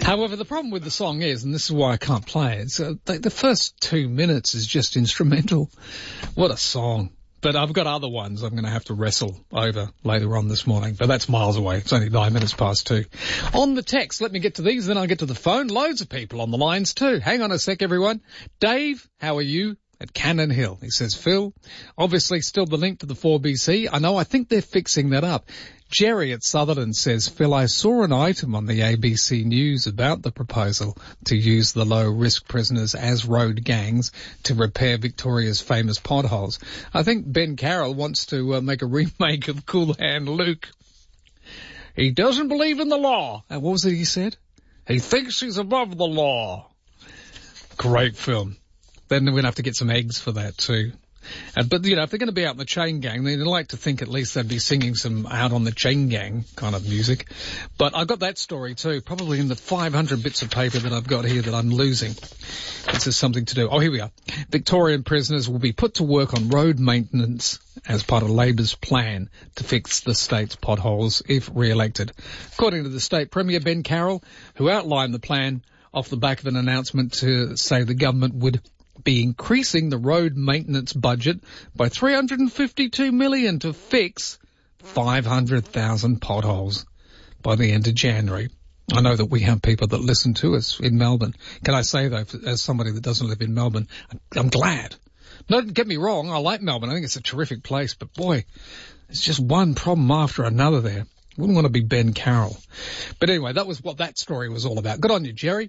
However, the problem with the song is, and this is why I can't play it, the first 2 minutes is just instrumental. What a song. But I've got other ones I'm going to have to wrestle over later on this morning. But that's miles away. It's only 9 minutes past 2. On the text, let me get to these, then I'll get to the phone. Loads of people on the lines too. Hang on a sec, everyone. Dave, how are you? At Cannon Hill. He says, Phil, obviously still the link to the 4BC. I think they're fixing that up. Jerry at Sutherland says, Phil, I saw an item on the ABC News about the proposal to use the low-risk prisoners as road gangs to repair Victoria's famous potholes. I think Ben Carroll wants to make a remake of Cool Hand Luke. He doesn't believe in the law. And what was it he said? He thinks he's above the law. Great film. Then we're going to have to get some eggs for that too. But, you know, if they're going to be out in the chain gang, they'd like to think at least they'd be singing some out on the chain gang kind of music. But I've got that story too, probably in the 500 bits of paper that I've got here that I'm losing. This is something to do. Oh, here we are. Victorian prisoners will be put to work on road maintenance as part of Labor's plan to fix the state's potholes if re-elected. According to the state Premier Ben Carroll, who outlined the plan off the back of an announcement to say the government would be increasing the road maintenance budget by $352 million to fix 500,000 potholes by the end of January. I know that we have people that listen to us in Melbourne. Can I say, though, as somebody that doesn't live in Melbourne, I'm glad. Don't get me wrong, I like Melbourne. I think it's a terrific place, but boy, it's just one problem after another there. Wouldn't want to be Ben Carroll. But anyway, that was what that story was all about. Good on you, Jerry.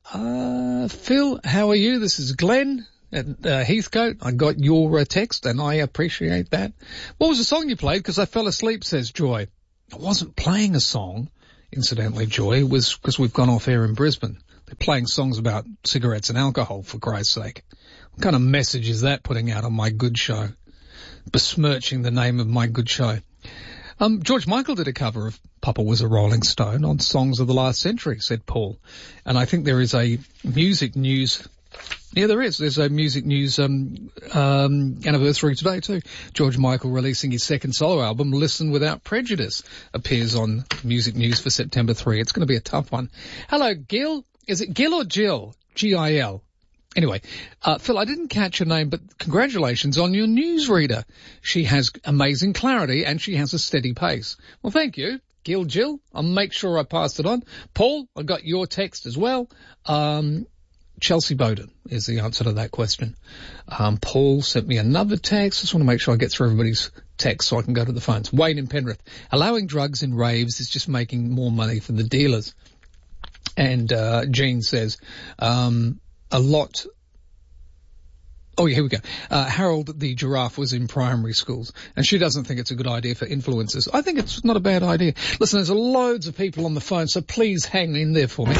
Phil, how are you? This is Glenn at Heathcote. I got your text and I appreciate that. What was the song you played? Because I fell asleep, says Joy. I wasn't playing a song, incidentally, Joy. It was because we've gone off air in Brisbane. They're playing songs about cigarettes and alcohol, for Christ's sake. What kind of message is that putting out on my good show? Besmirching the name of my good show. George Michael did a cover of Papa Was a Rolling Stone on songs of the last century, said Paul. And I think there is a music news. Yeah, there is. There's a music news anniversary today too. George Michael releasing his second solo album, Listen Without Prejudice, appears on Music News for September 3. It's going to be a tough one. Hello, Gil. Is it Gil or Jill? G-I-L. Anyway, Phil, I didn't catch her name, but congratulations on your newsreader. She has amazing clarity and she has a steady pace. Well, thank you, Gil Jill. I'll make sure I pass it on. Paul, I got your text as well. Chelsea Bowden is the answer to that question. Paul sent me another text. Just want to make sure I get through everybody's text so I can go to the phones. Wayne in Penrith. Allowing drugs in raves is just making more money for the dealers. And Jean says, a lot. Oh, yeah, here we go. Harold the giraffe was in primary schools, and she doesn't think it's a good idea for influencers. I think it's not a bad idea. Listen, there's loads of people on the phone, so please hang in there for me.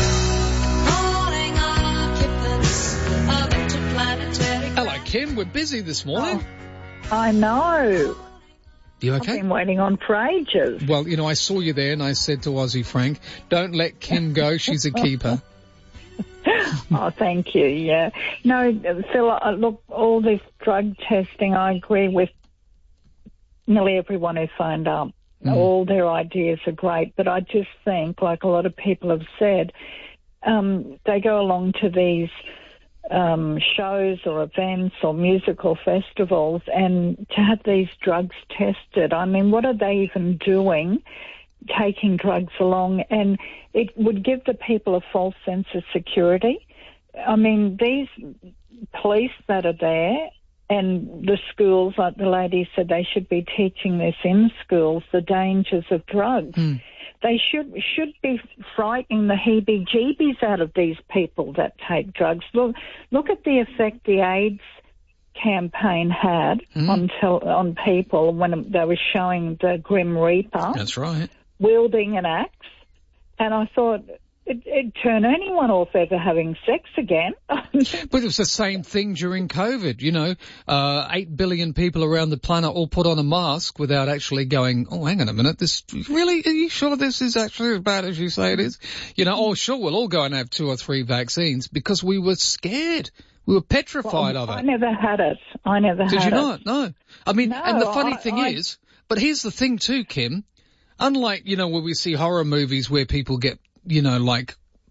Hello, Kim. We're busy this morning. Oh, I know. You okay? I've been waiting on for ages. Well, you know, I saw you there, and I said to Aussie Frank, don't let Kim go. She's a keeper. Oh, thank you, yeah. No, Phil, look, all this drug testing, I agree with nearly everyone who phoned up. All their ideas are great, but I just think, like a lot of people have said, they go along to these shows or events or musical festivals and to have these drugs tested, I mean, what are they even doing? Taking drugs along, and it would give the people a false sense of security. I mean, these police that are there and the schools, like the lady said, they should be teaching this in schools, the dangers of drugs. They should be frightening the heebie-jeebies out of these people that take drugs. Look at the effect the AIDS campaign had on people when they were showing the Grim Reaper. That's right. Wielding an axe, and I thought it'd turn anyone off ever having sex again. But it was the same thing during COVID, you know. 8 billion people around the planet all put on a mask without actually going, oh, hang on a minute, this really, are you sure this is actually as bad as you say it is? You know, oh, sure, we'll all go and have 2 or 3 vaccines because we were scared. We were petrified of it. I never had it. Did you not? No. I mean, no, and the funny thing is, but here's the thing too, Kim. Unlike, you know, where we see horror movies where people get, you know, like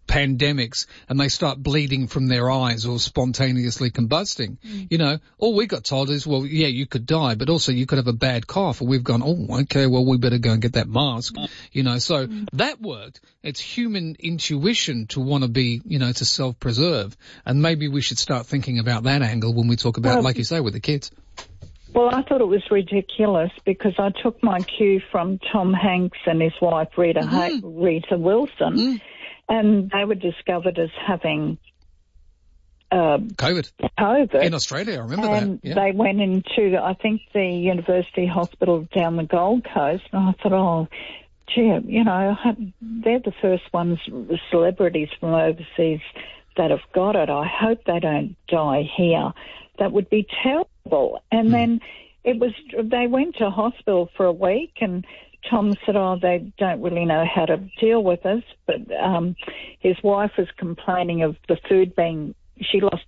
pandemics and they start bleeding from their eyes or spontaneously combusting. You know, all we got told is, well, yeah, you could die, but also you could have a bad cough. And we've gone, oh, okay, well, we better go and get that mask. You know, so that worked. It's human intuition to want to be, you know, to self-preserve. And maybe we should start thinking about that angle when we talk about, like you say, with the kids. Well, I thought it was ridiculous because I took my cue from Tom Hanks and his wife Rita Wilson, and they were discovered as having COVID in Australia. I remember that. Yeah. They went into, I think, the University Hospital down the Gold Coast, and I thought, oh, gee, you know, they're the first ones, celebrities from overseas that have got it. I hope they don't die here. That would be terrible. And then they went to hospital for a week, and Tom said, oh, they don't really know how to deal with us. But his wife was complaining of the food being, she lost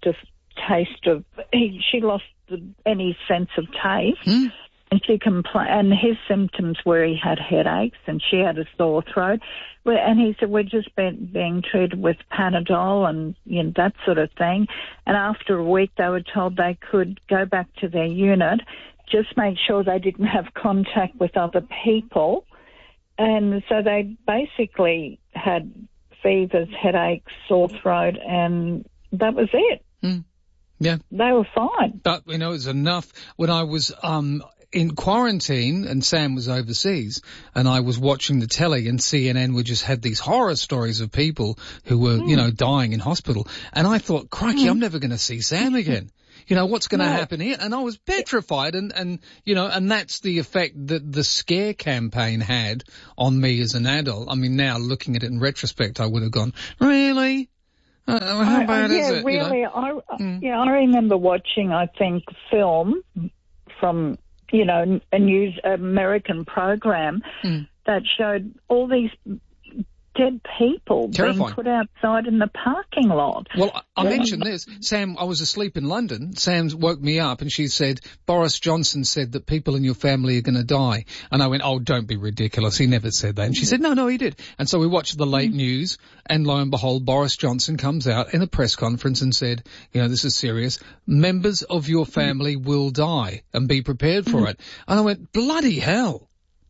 any sense of taste. And and his symptoms were he had headaches and she had a sore throat. And he said, we're just being treated with Panadol and, you know, that sort of thing. And after a week, they were told they could go back to their unit, just make sure they didn't have contact with other people. And so they basically had fevers, headaches, sore throat, and that was it. Yeah. They were fine. But, you know, it was enough. When I was in quarantine and Sam was overseas and I was watching the telly and CNN would just had these horror stories of people who were, you know, dying in hospital. And I thought, crikey, I'm never going to see Sam again. You know, what's going to happen here? And I was petrified and, you know, and that's the effect that the scare campaign had on me as an adult. I mean, now looking at it in retrospect, I would have gone, really? How bad is it? Really, you know? I remember watching, I think, film from, you know, a news American program that showed all these dead people being put outside in the parking lot. Well, I mentioned this. Sam, I was asleep in London. Sam woke me up and she said, Boris Johnson said that people in your family are going to die. And I went, oh, don't be ridiculous. He never said that. And she said, no, he did. And so we watched the late news and lo and behold, Boris Johnson comes out in a press conference and said, you know, this is serious. Members of your family will die and be prepared for it. And I went, bloody hell.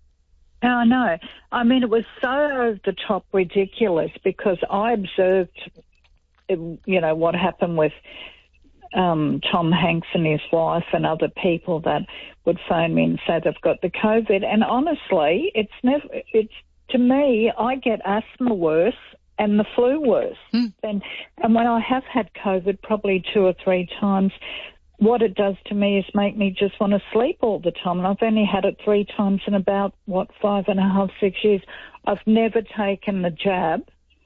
Oh, no. I mean, it was so over the top ridiculous because I observed, you know, what happened with Tom Hanks and his wife and other people that would phone me and say they've got the COVID. And honestly, to me, I get asthma worse and the flu worse. And when I have had COVID probably 2 or 3 times, what it does to me is make me just want to sleep all the time. And I've only had it 3 times in about, 5.5, 6 years. I've never taken the jab.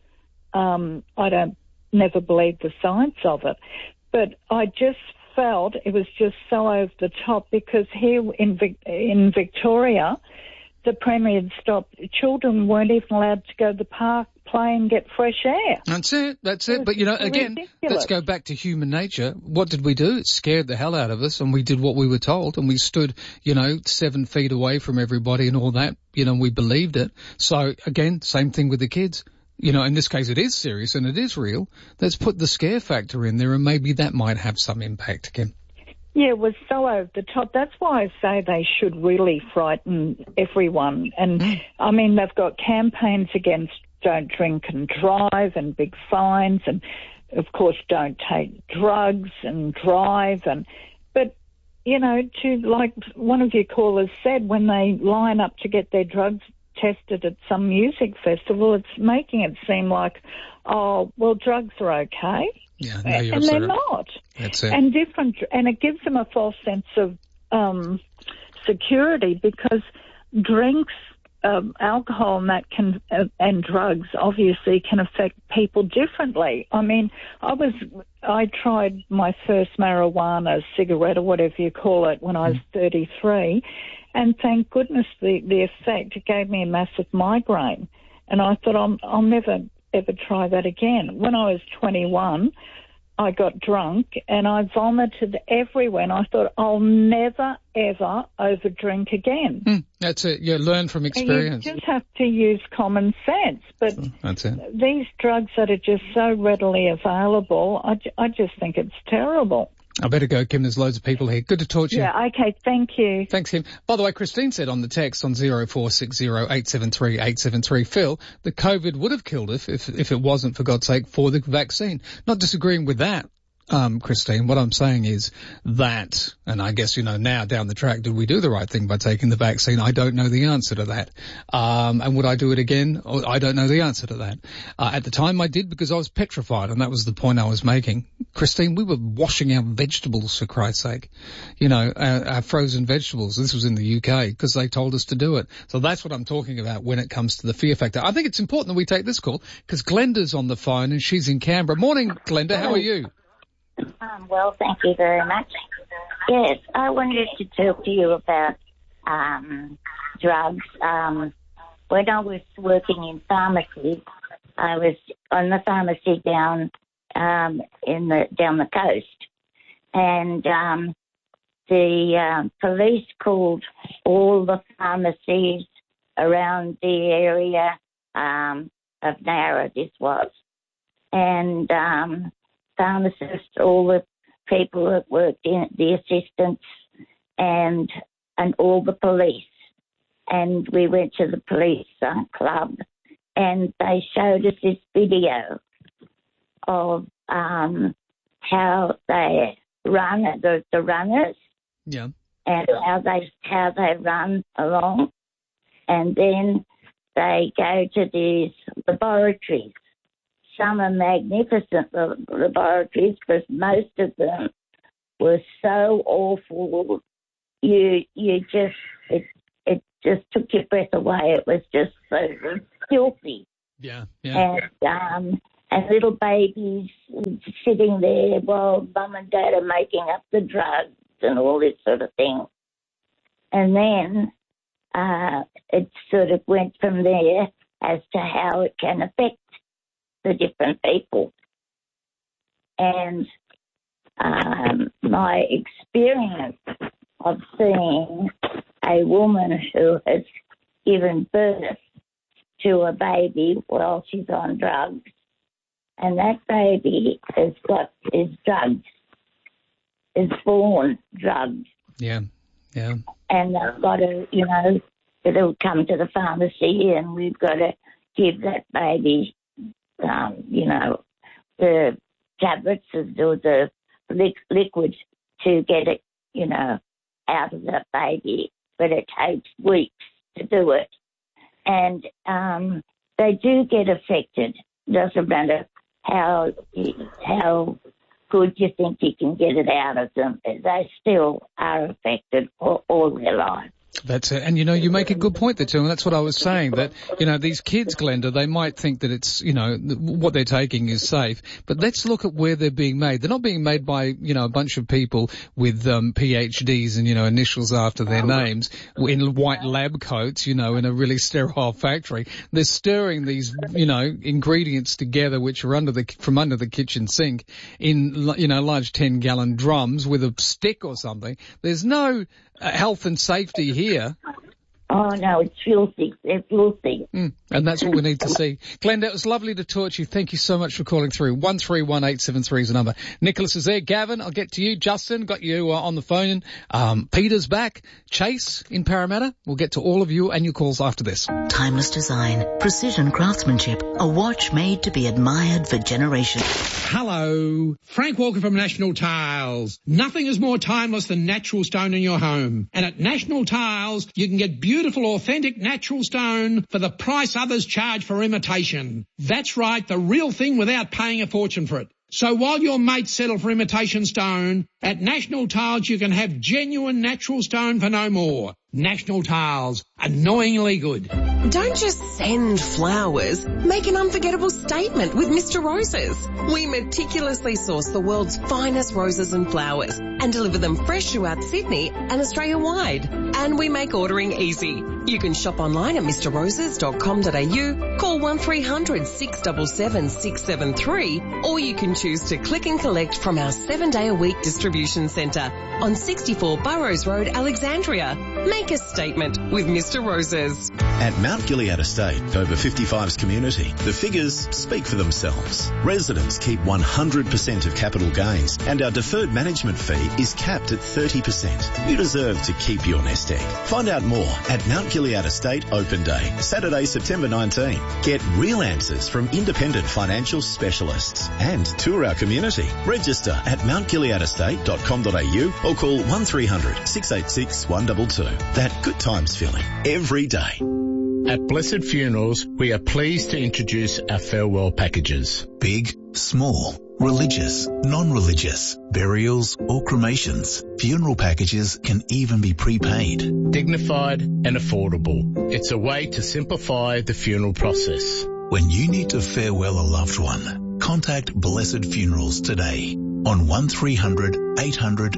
I never believed the science of it. But I just felt it was just so over the top because here in Victoria, the Premier had stopped. Children weren't even allowed to go to the park, play and get fresh air. That's it. But, you know, again, let's go back to human nature. What did we do? It scared the hell out of us and we did what we were told and we stood, you know, 7 feet away from everybody and all that, you know, we believed it. So, again, same thing with the kids. You know, in this case, it is serious and it is real. Let's put the scare factor in there and maybe that might have some impact again. Yeah, it was so over the top. That's why I say they should really frighten everyone. And, I mean, they've got campaigns against don't drink and drive and big fines and, of course, don't take drugs and drive. But, you know, like one of your callers said, when they line up to get their drugs tested at some music festival, it's making it seem like, oh, well, drugs are okay. Yeah, no, and they're not. That's it. And it gives them a false sense of security because drinks, alcohol, and that and drugs obviously can affect people differently. I mean, I tried my first marijuana cigarette or whatever you call it when I was 33, and thank goodness the effect, it gave me a massive migraine, and I thought I'll never ever try that again. When I was 21, I got drunk and I vomited everywhere. And I thought, I'll never, ever overdrink again. That's it. You learn from experience. You just have to use common sense. But that's it. These drugs that are just so readily available, I just think it's terrible. I better go, Kim. There's loads of people here. Good to talk to you. Yeah, okay. Thank you. Thanks, Kim. By the way, Christine said on the text on 0460873873, Phil, the COVID would have killed if it wasn't, for God's sake, for the vaccine. Not disagreeing with that. Christine, what I'm saying is that, and I guess, now down the track, did we do the right thing by taking the vaccine? I don't know the answer to that. And would I do it again? I don't know the answer to that. At the time I did because I was petrified, and that was the point I was making. Christine, we were washing our vegetables, for Christ's sake. Our frozen vegetables. This was in the UK because they told us to do it. So that's what I'm talking about when it comes to the fear factor. I think it's important that we take this call because Glenda's on the phone and she's in Canberra. Morning, Glenda. How are you? Well, thank you very much. Yes, I wanted to talk to you about drugs. When I was working in pharmacy, I was on the pharmacy down the coast, and the police called all the pharmacies around the area of Nowra, this was, and pharmacists, all the people that worked in the assistants, and all the police. And we went to the police club, and they showed us this video of how they run, the runners, yeah, and how they run along, and then they go to these laboratories. Some are magnificent laboratories, but most of them were so awful. It just took your breath away. It was just so filthy. Yeah. And little babies sitting there while mum and dad are making up the drugs and all this sort of thing. And then it sort of went from there as to how it can affect the different people. And my experience of seeing a woman who has given birth to a baby while she's on drugs, and that baby is drugged, is born drugged. Yeah. And they've got to, it'll come to the pharmacy and we've got to give that baby the tablets or the liquid to get it, out of the baby, but it takes weeks to do it. And they do get affected. Doesn't matter how good you think you can get it out of them. They still are affected all their lives. That's it. And, you make a good point there too, and that's what I was saying, that, these kids, Glenda, they might think that it's, what they're taking is safe, but let's look at where they're being made. They're not being made by, a bunch of people with PhDs and, initials after their names in white lab coats, in a really sterile factory. They're stirring these, ingredients together which are from under the kitchen sink in, large 10-gallon drums with a stick or something. There's no health and safety here. Oh, no, it's filthy. They're filthy. And that's what we need to see. Glenda, it was lovely to talk to you. Thank you so much for calling through. 131873 is the number. Nicholas is there. Gavin, I'll get to you. Justin, got you on the phone. Peter's back. Chase in Parramatta. We'll get to all of you and your calls after this. Timeless design, precision craftsmanship, a watch made to be admired for generations. Hello, Frank Walker from National Tiles. Nothing is more timeless than natural stone in your home. And at National Tiles, you can get beautiful, authentic natural stone for the price others charge for imitation. That's right, the real thing without paying a fortune for it. So while your mates settle for imitation stone, at National Tiles you can have genuine natural stone for no more. National Tiles, annoyingly good. Don't just send flowers. Make an unforgettable statement with Mr. Roses. We meticulously source the world's finest roses and flowers and deliver them fresh throughout Sydney and Australia-wide. And we make ordering easy. You can shop online at mrroses.com.au, call 1300 677 673, or you can choose to click and collect from our 7-day-a-week distribution centre on 64 Burrows Road, Alexandria. Make a statement with Mr. Roses. At Mount Gilead Estate, over 55's community, the figures speak for themselves. Residents keep 100% of capital gains, and our deferred management fee is capped at 30%. You deserve to keep your nest egg. Find out more at Mount Gilead Estate Open Day, Saturday, September 19. Get real answers from independent financial specialists and tour our community. Register at mountgileadestate.com.au or call 1300 686 122. That good times feeling every day. At Blessed Funerals, we are pleased to introduce our farewell packages. Big, small, religious, non-religious, burials or cremations. Funeral packages can even be prepaid. Dignified and affordable. It's a way to simplify the funeral process. When you need to farewell a loved one, contact Blessed Funerals today on 1300 800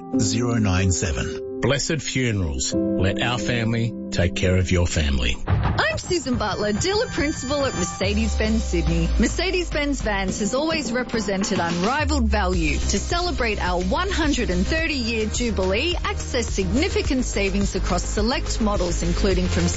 097. Blessed Funerals. Let our family take care of your family. I'm Susan Butler, dealer principal at Mercedes-Benz Sydney. Mercedes-Benz Vans has always represented unrivaled value. To celebrate our 130-year Jubilee, access significant savings across select models, including from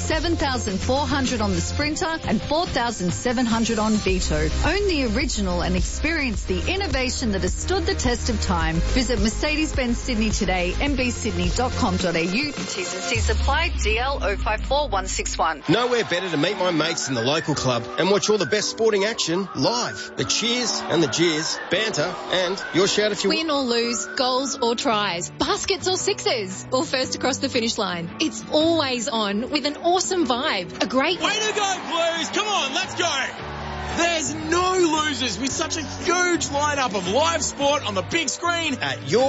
$7,400 on the Sprinter and $4,700 on Vito. Own the original and experience the innovation that has stood the test of time. Visit Mercedes-Benz Sydney today, mbsydney.com.au. T's and C's apply, DL 054161. Nowhere better to meet my mates in the local club and watch all the best sporting action live. The cheers and the jeers, banter, and your shout if you win or lose, goals or tries, baskets or sixes, or first across the finish line. It's always on with an awesome vibe. A great way to go, Blues! Come on, let's go! There's no losers with such a huge lineup of live sport on the big screen at your